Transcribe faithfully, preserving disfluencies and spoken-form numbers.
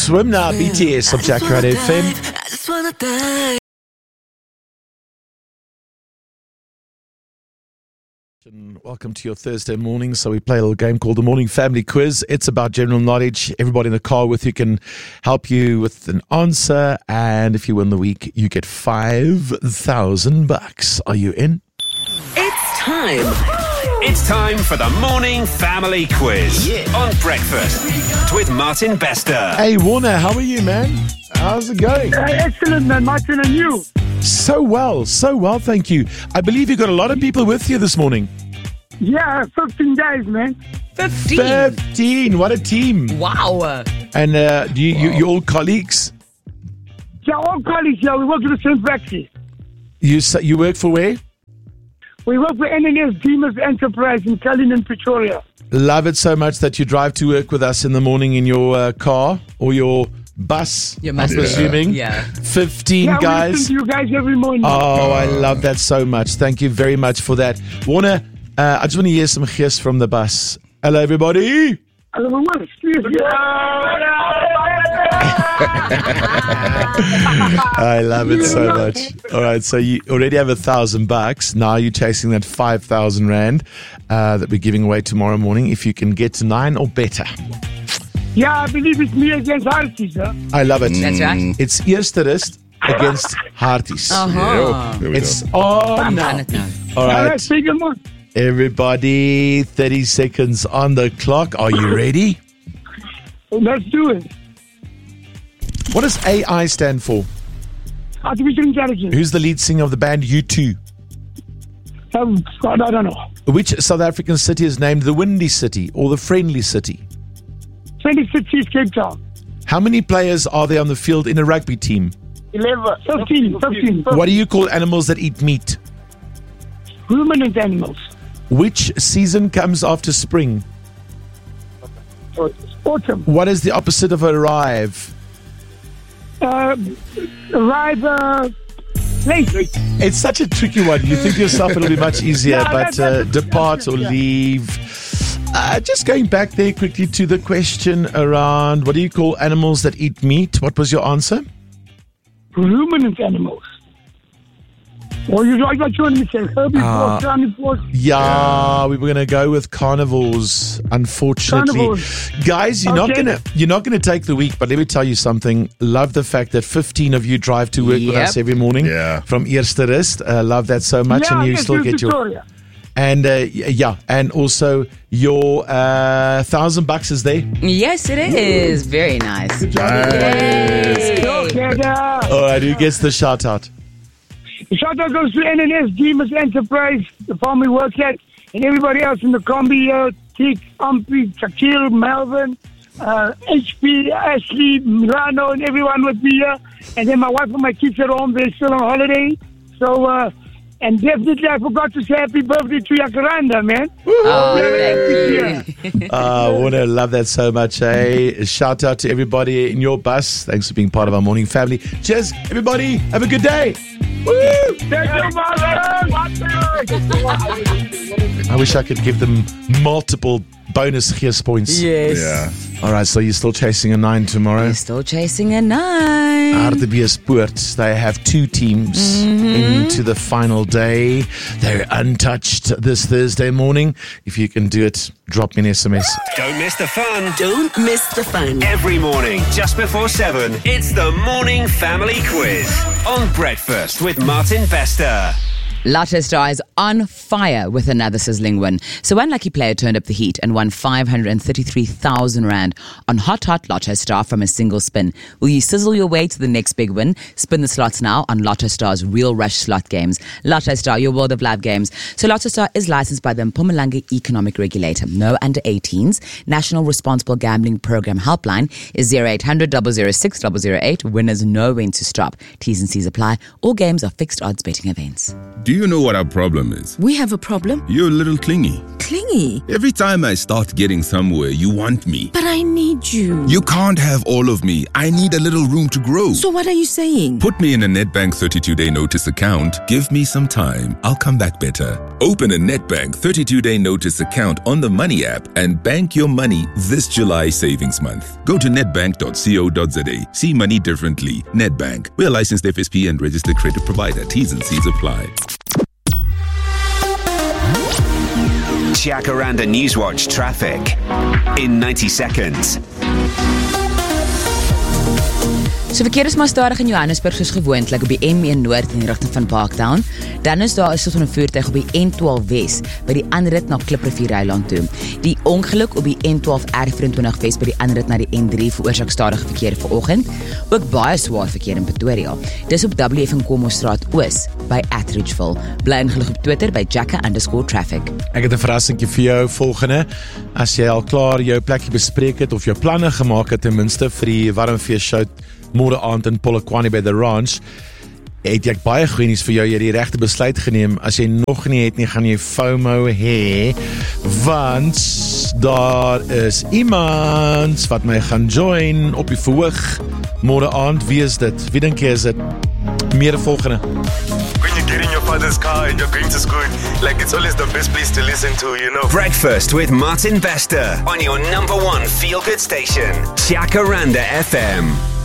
Swim Now, B T S op Jacaranda F M. I just wanna die. Welcome to your Thursday morning. So we play a little game called the Morning Family Quiz. It's about general knowledge. Everybody in the car with you can help you with an answer. And if you win the week, you get five thousand bucks. Are you in? It's time. It's time for the Morning Family Quiz Yeah. on Breakfast with Martin Bester. Hey, Warner, how are you, man? How's it going? Uh, excellent, man. Martin and you. So well, so well, thank you. I believe you got a lot of people with you this morning. Yeah, fifteen guys, man. fifteen. fifteen, what a team. Wow. And uh, do you, you, you all colleagues? Yeah, all colleagues. Yeah, we work in the same factory. You s- you work for where? We work for N N S Demas Enterprise in Cullinan, Pretoria. Love it so much that you drive to work with us in the morning in your uh, car or your bus, You must I'm be. assuming. Yeah. fifteen Yeah, we guys. listen to you guys every morning. Oh, I love that so much. Thank you very much for that. Warner, uh, I just want to hear some gees from the bus. Hello, everybody. Hello, what? Excuse me. I love it so much. All right, so you already have a thousand bucks. Now you're chasing that five thousand rand uh, that we're giving away tomorrow morning. If you can get to nine or better. Yeah, I believe it's me against Harty, sir. I love it. That's right. It's Eerste Rust against Harties. Uh-huh. It's on I'm now. done it now. All All right, right, take them on. everybody, thirty seconds on the clock. Are you ready? Let's do it. What does A I stand for? Artificial intelligence. Who's the lead singer of the band U two? Um, God, I don't know. Which South African city is named the Windy City or the Friendly City? twenty-six is Cape Town. How many players are there on the field in a rugby team? eleven. fifteen. fifteen. What do you call animals that eat meat? Ruminant animals. Which season comes after spring? Autumn. What is the opposite of arrive? Uh, arrive uh, late. It's such a tricky one. You think to yourself it'll be much easier, Yeah, but that's- uh, that's- depart or yeah. leave. Uh, just going back there quickly to the question around what do you call animals that eat meat? What was your answer? Ruminant animals. Or you like what you want me to say? Herbivores, Uh, carnivores. Yeah, we were going to go with carnivores. Unfortunately, Carnivores. guys, you're not Okay. going to you're not going to take the week. But let me tell you something. Love the fact that fifteen of you drive to work with Yep. us every morning. Yeah. From Eerste Rust. Uh, love that so much, Yeah, and you yes, still it's get your Victoria. and uh, y- yeah, and also your uh, thousand bucks is there. Yes, it is. Very nice. Okay, Yay. now. All right, who gets the shout out? The shout out goes to N N S Demas Enterprise, the farm we work at, and everybody else in the combi, uh, Tick, Umpy, Shakil, Melvin, uh, H P, Ashley, Milano, and everyone with me here. And then my wife and my kids at home, they're still on holiday. So, uh, and definitely I forgot to say happy birthday to Jacaranda, man. Oh, thank you. Uh, I want to love that so much. Hey, shout out to everybody in your bus. Thanks for being part of our morning family. Cheers, everybody. Have a good day. Woo! Thank you, Martin. I wish I could give them multiple bonus gears points. Yes. Yeah. All right, so you're still chasing a nine tomorrow. We're still chasing a nine. Hartbeespoort, they have two teams into the final day. They're untouched this Thursday morning. If you can do it, drop me an S M S. Don't miss the fun. Don't miss the fun. Every morning, just before seven, it's the Morning Family Quiz on Breakfast with Martin Bester. Lotto Star is on fire with another sizzling win. So one lucky player turned up the heat and won five hundred thirty-three thousand rand on Hot Hot Lotto Star from a single spin. Will you sizzle your way to the next big win? Spin the slots now on Lotto Star's Real Rush slot games. Lotto Star, your world of live games. So Lotto Star is licensed by the Mpumalanga Economic Regulator. No under eighteens. National Responsible Gambling Program helpline is zero eight hundred, zero zero six, zero zero eight. Winners know when to stop. T's and C's apply. All games are fixed odds betting events. Do you know what our problem is? We have a problem? You're a little clingy. Clingy? Every time I start getting somewhere, you want me. But I need you. You can't have all of me. I need a little room to grow. So what are you saying? Put me in a Nedbank thirty-two day notice account. Give me some time. I'll come back better. Open a Nedbank thirty-two day notice account on the Money app and bank your money this July savings month. Go to nedbank dot co dot za. See money differently. Nedbank. We're a licensed F S P and registered credit provider. T's and C's apply. Jacaranda Newswatch traffic in ninety seconds. So verkeer is maar stadig in Johannesburg soos gewoonlik op die N een Noord in die rigting van Parktown. Dan is daar 'n soort van 'n voertuig op die N twaalf Wes by die aanrit na Klipriviereiland toe. Die ongeluk op die N twaalf R vyf Wes by die aanrit na die N drie veroorsaak stadige verkeer vanoggend. Ook baie swaar verkeer in Pretoria. Dis op W F Nkomo Straat Oos by Atteridgeville. Bly ingelig op Twitter by Jacka underscore traffic. Ek het 'n verrassingkie vir jou volgende. As jy al klaar jou plekkie bespreek het of jou planne gemaak het ten minste vir die warmfees show môre aand in Polokwane by The Ranch, het ek baie goeie nuus vir jou. Jy het die regte besluit geneem. As jy nog nie het nie, gaan jy FOMO hê, want daar is iemand wat my gaan join op die verhoog môre aand. Wie is dit? Wie dink jy is dit? Meer volgende. When you get in your father's car and you're going to school, like it's always the best place to listen to, you know. Breakfast with Martin Bester on your number one feel-good station, Jacaranda F M.